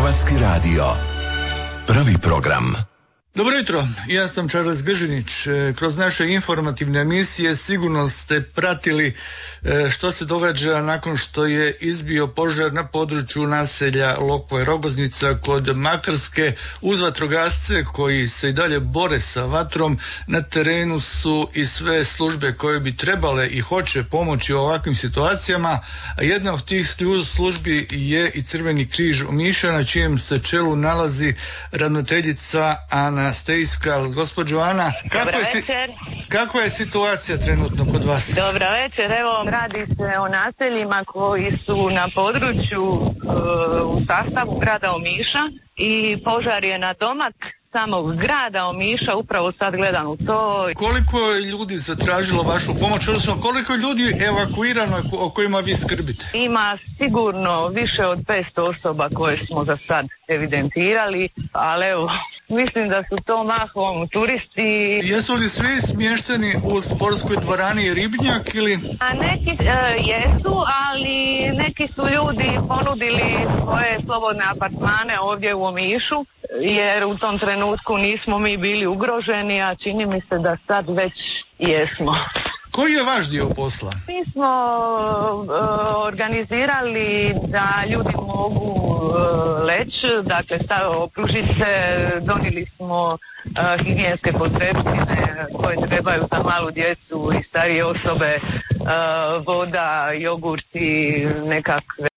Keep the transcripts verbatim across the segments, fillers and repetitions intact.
Hrvatski radio. Prvi program. Dobro jutro, ja sam Charles Gržinić. Kroz naše informativne emisije sigurno ste pratili što se događa nakon što je izbio požar na području naselja Lokva i Rogoznica kod Makarske. Uz vatrogasce koji se i dalje bore sa vatrom, na terenu su i sve službe koje bi trebale i hoće pomoći u ovakvim situacijama. A jedna od tih službi je i Crveni križ Omiša, na čijem se čelu nalazi ravnateljica Ana Stejska. Gospođo Ana, kako je, si, kako je situacija trenutno kod vas? Dobro večer, evo radi se o naseljima koji su na području uh, u sastavu grada Omiša i požar je na domak samog grada Omiša, upravo sad gledam u to. Koliko je ljudi zatražilo vašu pomoć, odnosno koliko je ljudi evakuirano o kojima vi skrbite? Ima sigurno više od petsto osoba koje smo za sad evidentirali, ali evo, mislim da su to mahom turisti. Jesu li svi smješteni u sportskoj dvorani Ribnjak ili? A neki e, jesu, ali neki su ljudi ponudili svoje slobodne apartmane ovdje u Omišu, jer u tom trenutku nismo mi bili ugroženi, a čini mi se da sad već jesmo. Koji je vaš dio posla? Mi smo uh, organizirali da ljudi mogu uh, leći, dakle opružiti se, donijeli smo uh, higijenske potrepštine koje trebaju za malu djecu i starije osobe, uh, voda, jogurti, nekakve.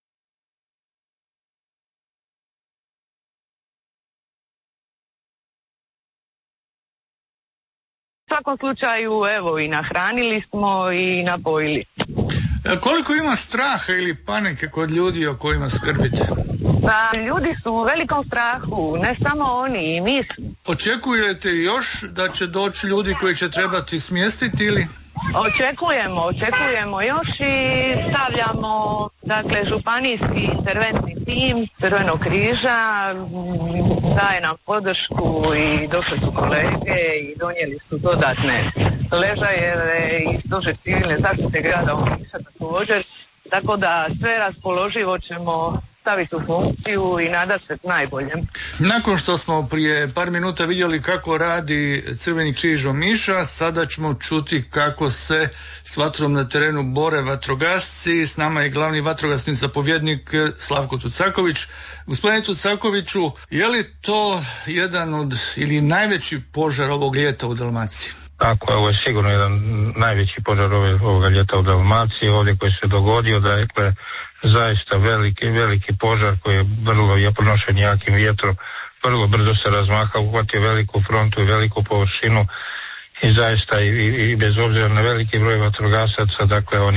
U svakom slučaju, evo, i nahranili smo i napojili. E, koliko ima straha ili panike kod ljudi o kojima skrbite? Pa, ljudi su u velikom strahu, ne samo oni, i mi smo. Očekujete još da će doći ljudi koji će trebati smjestiti ili? Očekujemo, očekujemo još i stavljamo, dakle, županijski interventni tim Crvenog križa, daje nam podršku i došli su kolege i donijeli su dodatne ležajeve i stožer civilne zaštite grada Omiša također, tako da sve raspoloživo ćemo staviti u funkciju i nadati se najboljem. Nakon što smo prije par minuta vidjeli kako radi Crveni križ Omiša, sada ćemo čuti kako se s vatrom na terenu bore vatrogasci. S nama je glavni vatrogasni zapovjednik Slavko Tucaković. Gospodine Tucakoviću, je li to jedan od ili najveći požar ovog ljeta u Dalmaciji? Tako, ovo je sigurno jedan najveći požar ovoga ljeta u Dalmaciji, ovdje koji se dogodio, dakle, zaista veliki, veliki požar koji je vrlo je pronošen jakim vjetrom, vrlo brzo se razmahao, uhvatio veliku frontu i veliku površinu i zaista i, i, i bez obzira na veliki broj vatrogasaca, dakle, oni